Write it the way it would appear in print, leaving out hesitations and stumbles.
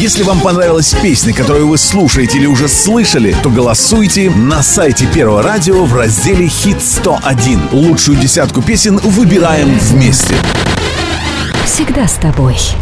Если вам понравилась песня, которую вы слушаете или уже слышали, то голосуйте на сайте Первого радио в разделе «Хит 101». Лучшую десятку песен выбираем вместе. Всегда с тобой.